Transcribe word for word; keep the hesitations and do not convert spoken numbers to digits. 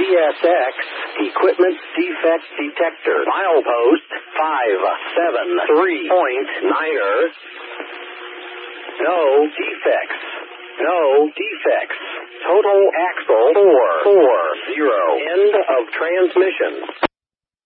S X Equipment Defect Detector. Milepost five seven three point niner. No defects. No defects. Total axle four four zero. End of transmission.